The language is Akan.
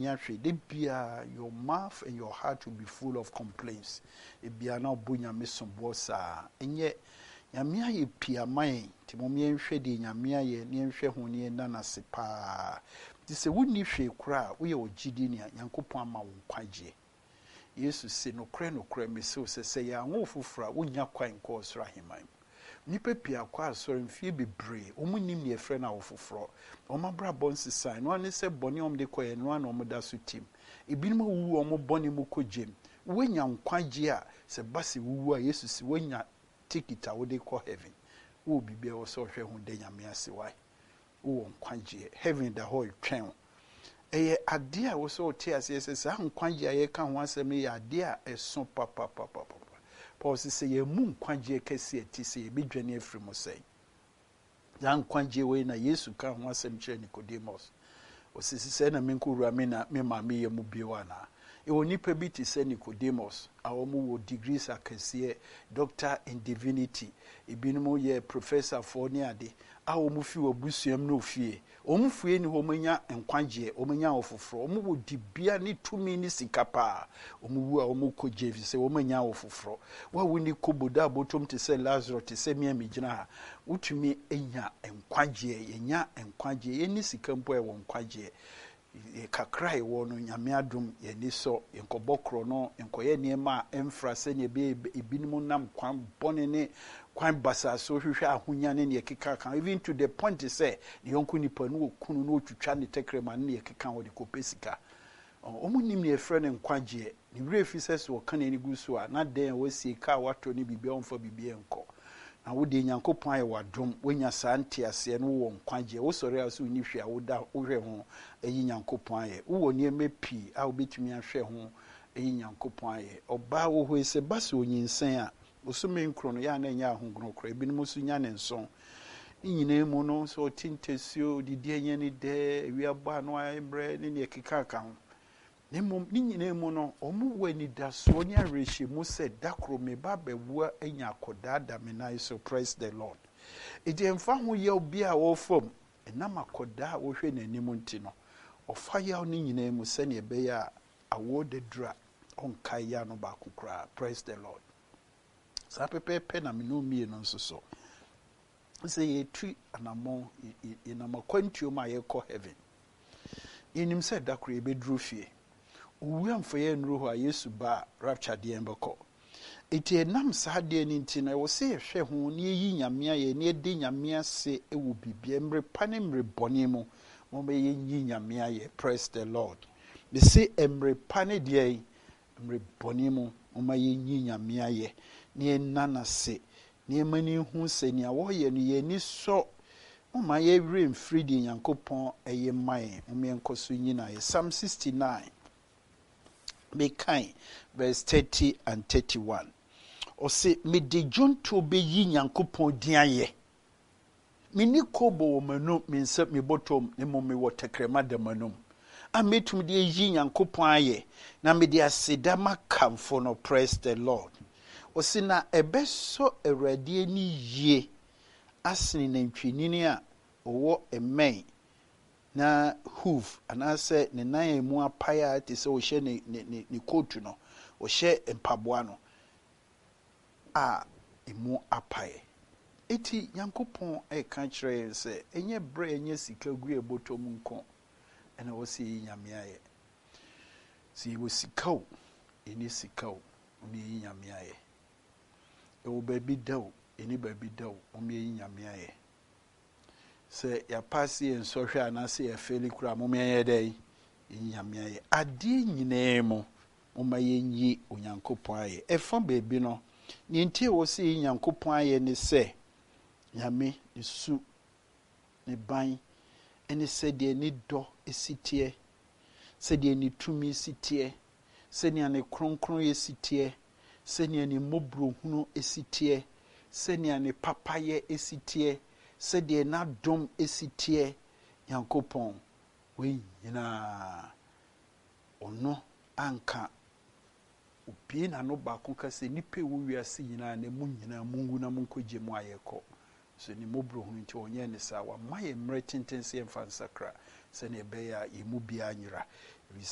Your mouth and your heart will be full of complaints. Ebia na obunya mesombo sa. Enye nyame aye pia man ti momye nhwe de nyame aye ne nhwe ho ne na nase pa. Ti se wonni hwe kura wo ye ogidi ne Nyankopon ama wo kwagye. Yesu se no kre meso se ya ngo fufura wonya kwan ko osra heman. Nipa pia kwa asori mfie bebre omunim ne efre na wo fufuro. Omabra bon sisa no ane se boni omde koye no ana omoda so tim. Ebinimo wu omo boni mu kogem. Wenya nkwagye a se base wu a Yesu si wenya ticket a wo de ko heaven. Wo bibia wo so hwe hu de nyame ase wai. Wo nkwagye heaven da ho twen. Eye ade a wo so te ase se nkwagye a ye ka ho asem ye ade a eso papa. Paul says, "Ye moon quanje kesi etisi ye be dwane afiri say." Yan quanje we na Yesu ka ho asem kire Nicodemus. Osisi se na menku rame na me maame ye mu biwa na. E woni pa bi ti se Nicodemus, awomu wo degrees akese doctor in divinity. Ebinumu ye professor for ni ade. Awomu fi obusuam no fie. Omu fie ni homanya enkwanje, omanya ofoforo. Omu wo dibia ni tumi ni sikapa. Omu wu a omu koje fi se omanya ofoforo. Wa woni koboda botom te se Lazarus te se mia migina ha. Utumi enya enkwanje, yenya enkwanje, yeni sikampo e wo enkwanje. Kakra ewo no nyame adom ye ni so yenkobokro no enkoye niema emfra se ne be ebinimu nam kwan bone ne kwan basa so hwehwe ahonya ne keka kan even to the point say ne yonku nipa no okunu no otwitwa ne tekrema ne keka wo de kopesika omunim ne efre ne nkwagye ne refi se so kan ne gusu a na den wasi ka wato ne bibia onfa bibia enko na wo de Nyankopon aye wadom wonya santi ase no wo nkwagye wo sori aso ni hwe a wo da wo hwe ho eyi Nyankopon aye wo ne emepi a wo betumi ahwe ho eyi Nyankopon aye oba wo ho ese basa onyinsen a osome nkro no ya na nya ahongro kro ebi no musu nya ne nson nyine mu no so tintesio didi enye ni de wi aba no ayebre ne keka ka ho ne mom ni nyine mu no omu wani da so nya rehye mu se dakro me ba bewu anya akoda da me na so praise the Lord edi emfa ho ye obi a wo fom enam akoda wo hwe n'anim nti no ofa ya ni nyine mu se ne be ya awo de dra onkai ya no ba kokra praise the Lord sa pepepe na me no mie no nso so se ye tu anamo inamakwantuo ma ye ko heaven yenim se dakro e bedru fie uwamfo ye nru ho a Yesu ba rapture de embeko eti enam sa de ni nti na wo se hwe ho ne yi nyamea ye ne de nyamea se ewu bibia mre pane mre boni mu mo be yi nyamea ye praise the Lord me se emre pane de mre boni mu mo ma yi nyamea ye ne nana se ne mani hu se ne wo ye no ye ni so mo ma ye rem free de Nyankopon eye man mo me enkoso nyina ye Psalm 69 be kind verse 30 and 31 o se me de jonto be yi Nyankopon diaye me ni kobo manu me nsa me botom ne mo me wotekrema da manum a metum de yi Nyankopon aye na me de aseda makamfo no praise the Lord o se na ebeso awrade ni yie asene na ntwenini a owo emen na hoof anase ne nan emu apaya te se o hye ne coat no o hye empaboa no a emu apaye eti Nyankopon e kan kire se enye bre enye sika gu ebotom nko ena wo se nyame aye si wo sikao eni sikao oni nyame aye e wo baby daw eni baby daw omi nyame aye se ya pasi en sohwe anase ya feli kura mo me dai nyame aye ade nyine mo ma yenyi Onyankopon aye efa bebi no ni ntie wo se Nyankopon aye ne se nyame ne su ne ban ene se de ni do esitie se de ni tumi esitie se ne ane kronkron esitie se ne ane mobro hunu esitie se ne ane papaye esitie se de na dom esitie Nyankopon we nyina ono anka obi na no ba ko kase nipe wo wiase nyina na mu nyina mungu na munkoje mu ayeko so ni mobro hu nti onye ne sa wa maye mre tentense emfa nsakra se ne be ya yemu bia nyira